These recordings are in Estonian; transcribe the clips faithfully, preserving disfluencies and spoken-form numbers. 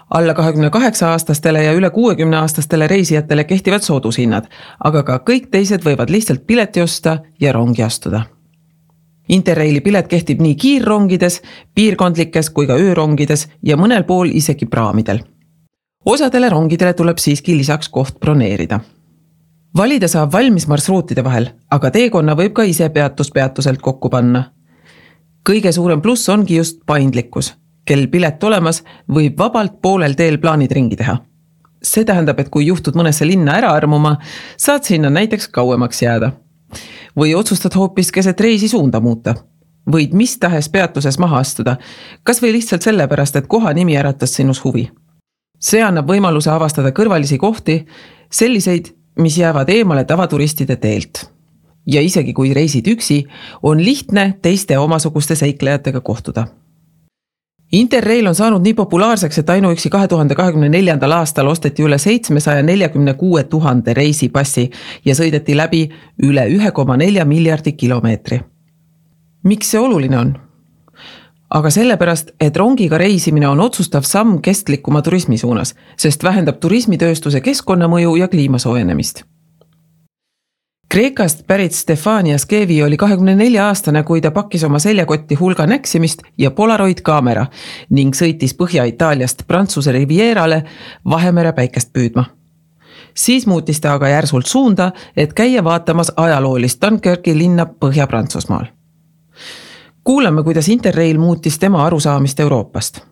Alla kahekümne kaheksa aastastele ja üle kuuekümne aastastele reisijatele kehtivad soodushinnad, aga ka kõik teised võivad lihtsalt pileti osta ja rongi astuda. Interraili pilet kehtib nii kiirrongides, piirkondlikes kui ka öörongides ja mõnel pool isegi praamidel. Osadele rongidele tuleb siiski lisaks koht broneerida. Valida saab valmis marsruutide vahel, aga teekonna võib ka ise peatus-peatuselt kokku panna. Kõige suurem pluss ongi just paindlikkus. Kel pilet olemas, võib vabalt poolel teel plaanid ringi teha. See tähendab, et kui juhtud mõnesse linna ära armuma, saad sinna näiteks kauemaks jääda. Või otsustad hoopis keset reisi suunda muuta. Võid mis tahes peatuses maha astuda, kas või lihtsalt sellepärast, et koha nimi äratas sinus huvi. See annab võimaluse avastada kõrvalisi kohti, selliseid, mis jäävad eemale tavaturistide teelt. Ja isegi kui reisid üksi, on lihtne teiste omasuguste seiklejatega kohtuda. Interrail on saanud nii populaarseks, et ainuüksi kahe tuhande kahekümne neljandal aastal osteti üle seitsmesaja nelikümmend kuus tuhande reisipassi ja sõideti läbi üle üks koma neli miljardi kilomeetri. Miks see oluline on? Aga sellepärast, et rongiga reisimine on otsustav samm kestlikuma turismi suunas, sest vähendab turismitööstuse keskkonnamõju ja kliimasoojenemist. Kreekast pärit Stefania Skevi oli kahekümne nelja aastane, kui ta pakkis oma seljakotti hulga näksimist ja Polaroid kaamera ning sõitis Põhja-Itaaliast Prantsuse Rivierale Vahemere päikest püüdma. Siis muutis ta aga järsult suunda, et käia vaatamas ajaloolist Dunkirki linna Põhja-Prantsusmaal. Kuulame, kuidas Interrail muutis tema arusaamist Euroopast.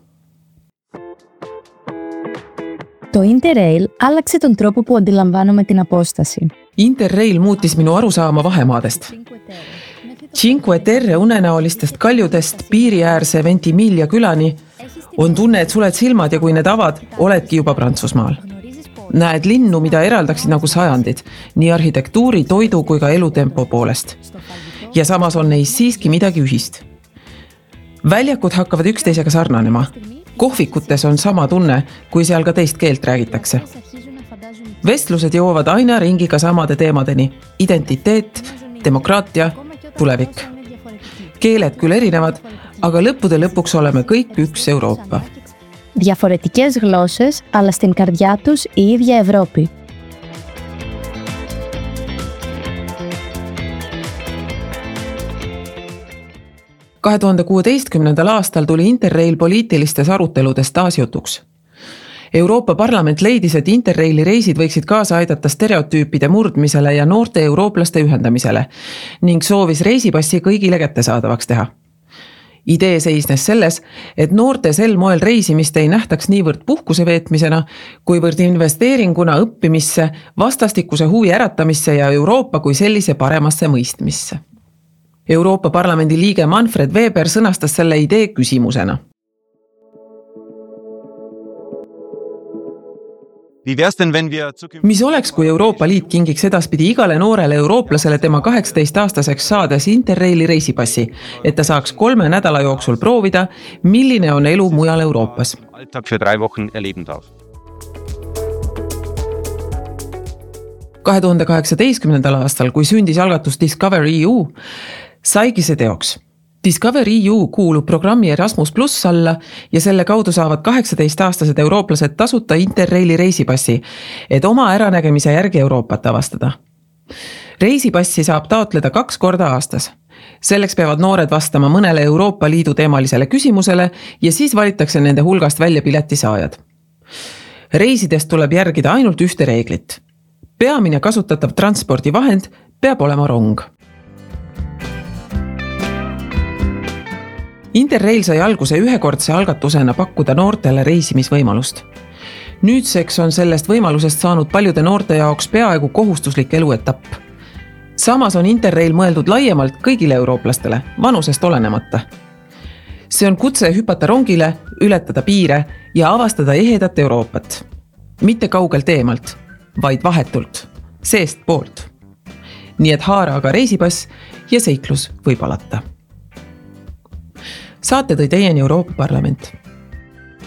Το Interrail άλλαξε τον τρόπο που αντιλαμβάνομαι την απόσταση. Interrail muutis minu arusaama vahemaadest. Cinque Terre unenäolistest kaljudest piiriäärse Ventimiglia külani on tunne, et suled silmad ja kui need avad, oledki juba Prantsusmaal. Näed linnu, mida eraldaksid nagu sajandid, nii arhitektuuri, toidu kui ka elutempo poolest. Ja samas on neis siiski midagi ühist. Väljakud hakkavad üksteisega sarnanema. Kohvikutes on sama tunne, kui seal ka teist keelt räägitakse. Vestlused jõuavad aina ringiga samade teemadeni. Identiteet, demokraatia, tulevik. Keeled küll erinevad, aga lõppude lõpuks oleme kõik üks Euroopa. Διαφορετικές γλώσσες, αλλά στην καρδιά τους η ίδια Ευρώπη. kahe tuhande kuueteistkümnendal aastal tuli Interrail poliitilistes aruteludes taas jutuks. Euroopa Parlament leidis, et Interraili reisid võiksid kaasa aidata stereotüüpide murdmisele ja noorte eurooplaste ühendamisele ning soovis reisipassi kõigile kättesaadavaks teha. Idee seisnes selles, et noorte sel moel reisimist ei nähtaks niivõrd puhkuse veetmisena, kuivõrd investeeringuna õppimisse, vastastikuse huvi äratamisse ja Euroopa kui sellise paremasse mõistmisse. Euroopa Parlamendi liige Manfred Weber sõnastas selle idee küsimusena. Mis oleks, kui Euroopa Liit kingiks edaspidi igale noorele eurooplasele tema kaheksateist aastaseks saades Interraili reisipassi, et ta saaks kolme nädala jooksul proovida, milline on elu mujal Euroopas. kahe tuhande kaheksateistkümnendal aastal, kui sündis algatus Discover E U, saigi see teoks. Discover E U kuulub programmi Erasmus Plus alla ja selle kaudu saavad kaheksateist aastased eurooplased tasuta Interraili reisipassi, et oma äranägemise järgi Euroopat avastada. Reisipassi saab taotleda kaks korda aastas. Selleks peavad noored vastama mõnele Euroopa Liidu teemalisele küsimusele ja siis valitakse nende hulgast välja piletisaajad. Reisidest tuleb järgida ainult ühte reeglit. Peamine kasutatav transpordivahend peab olema rong. Interrail sai alguse ühekordse algatusena pakkuda noortele reisimisvõimalust. Nüüdseks on sellest võimalusest saanud paljude noorte jaoks peaaegu kohustuslik eluetapp. Samas on Interrail mõeldud laiemalt kõigile eurooplastele, vanusest olenemata. See on kutse hüpata rongile, ületada piire ja avastada ehedat Euroopat. Mitte kaugelt eemalt, vaid vahetult, seest poolt. Nii et haara aga reisipass ja seiklus võib alata. Saate tõi teieni Euroopa Parlament.